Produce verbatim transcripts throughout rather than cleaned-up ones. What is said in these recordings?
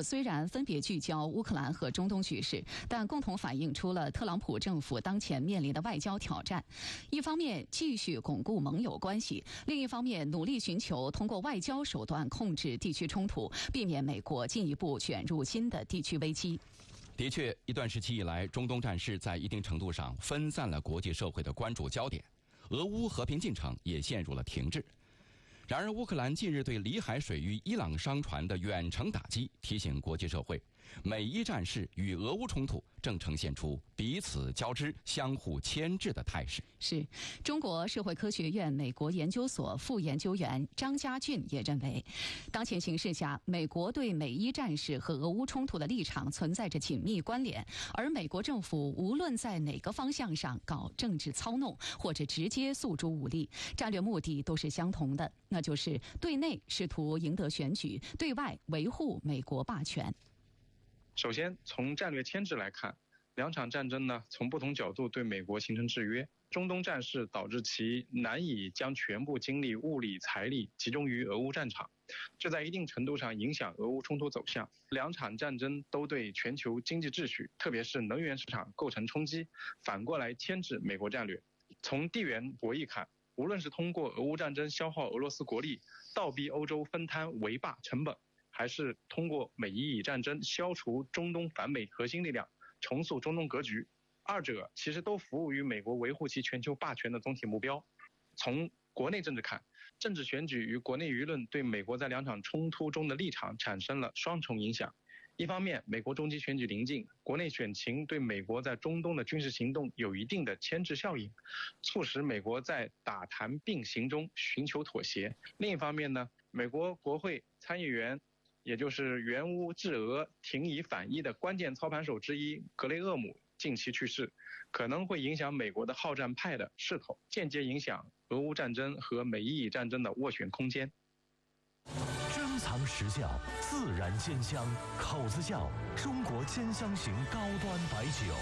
虽然分别聚焦乌克兰和中东局势，但共同反映出了特朗普政府当前面临的外交挑战。一方面继续巩固盟友关系，另一方面努力寻求通过外交手段控制地区冲突，避免美国进一步卷入新的地区危机。 的确，一段时期以来，中东战事在一定程度上分散了国际社会的关注焦点，俄乌和平进程也陷入了停滞。然而，乌克兰近日对里海水域伊朗商船的远程打击，提醒国际社会，美伊战事与俄乌冲突正呈现出彼此交织、相互牵制的态势。 是，中国社会科学院美国研究所副研究员张家俊也认为，当前形势下，美国对美伊战事和俄乌冲突的立场存在着紧密关联，而美国政府无论在哪个方向上搞政治操弄，或者直接诉诸武力，战略目的都是相同的，那就是对内试图赢得选举，对外维护美国霸权。 首先，从战略牵制来看，两场战争呢，从不同角度对美国形成制约。中东战事导致其难以将全部精力、物力、财力集中于俄乌战场，这在一定程度上影响俄乌冲突走向。两场战争都对全球经济秩序，特别是能源市场构成冲击，反过来牵制美国战略。从地缘博弈看，无论是通过俄乌战争消耗俄罗斯国力，倒逼欧洲分摊围霸成本，还是通过美伊以战争消除中东反美核心力量，重塑中东格局，二者其实都服务于美国维护其全球霸权的总体目标。从国内政治看，政治选举与国内舆论对美国在两场冲突中的立场产生了双重影响。一方面，美国中期选举临近，国内选情对美国在中东的军事行动有一定的牵制效应，促使美国在打谈并行中寻求妥协。另一方面呢，美国国会参议员，也就是援乌制俄、停以反伊的关键操盘手之一格雷厄姆近期去世，可能会影响美国的好战派的势头，间接影响俄乌战争和美伊以战争的斡旋空间。 珍藏实窖，自然煎香，口子窖，中国煎香型高端白酒。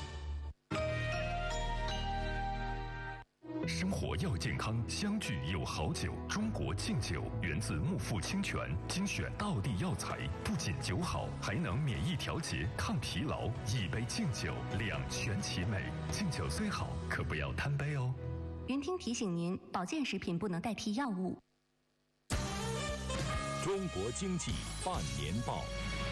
生活要健康，相聚有好酒。中国敬酒源自木富清泉，精选道地药材，不仅酒好，还能免疫调节、抗疲劳。一杯敬酒，两全其美。敬酒虽好，可不要贪杯哦。 云听提醒您，保健食品不能代替药物。 中国经济半年报。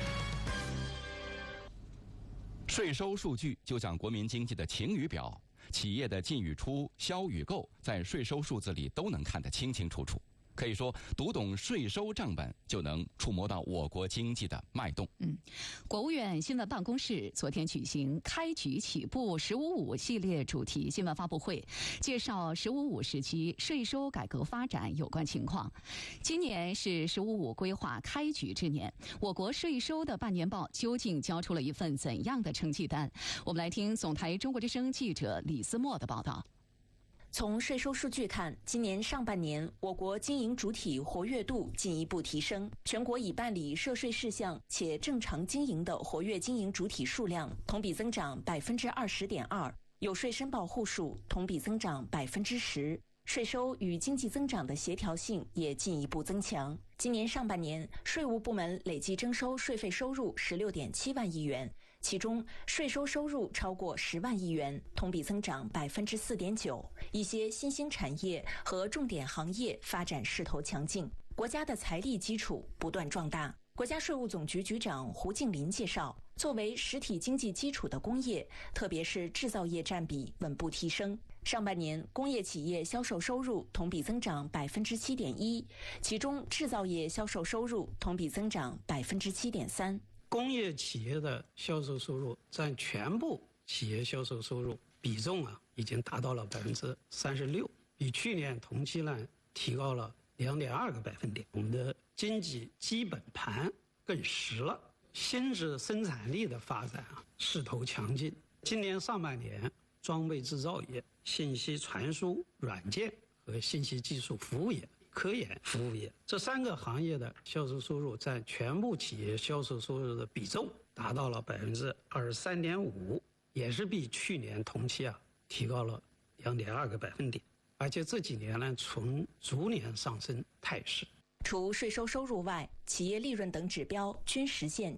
税收数据就像国民经济的晴雨表，企业的进与出、销与购，在税收数字里都能看得清清楚楚。可以说，读懂税收账本，就能触摸到我国经济的脉动。 嗯，国务院新闻办公室昨天举行开局起步“十五五”系列主题新闻发布会，介绍“十五五”时期税收改革发展有关情况。今年是“十五五”规划开局之年，我国税收的半年报究竟交出了一份怎样的成绩单？我们来听总台中国之声记者李思墨的报道。 从税收数据看，今年上半年我国经营主体活跃度进一步提升，全国已办理涉税事项且正常经营的活跃经营主体数量同比增长百分之二十点二，有税申报户数同比增长百分之十。税收与经济增长的协调性也进一步增强。今年上半年，税务部门累计征收税费收入十六点七万亿元，其中税收收入超过十万亿元，同比增长百分之四点九。一些新兴产业和重点行业发展势头强劲，国家的财力基础不断壮大。国家税务总局局长胡静林介绍，作为实体经济基础的工业，特别是制造业占比稳步提升。上半年，工业企业销售收入同比增长百分之七点一，其中制造业销售收入同比增长百分之七点三。 工业企业的销售收入占全部企业销售收入比重啊，已经达到了百分之三十六，比去年同期呢提高了两点二个百分点。我们的经济基本盘更实了，新质生产力的发展啊势头强劲。今年上半年，装备制造业、信息传输软件和信息技术服务业、科研服务业这三个行业的销售收入占全部企业销售收入的比重达到了百分之二十三点五，也是比去年同期啊提高了两点二个百分点，而且这几年呢呈逐年上升态势。 除税收收入外，企业利润等指标均实现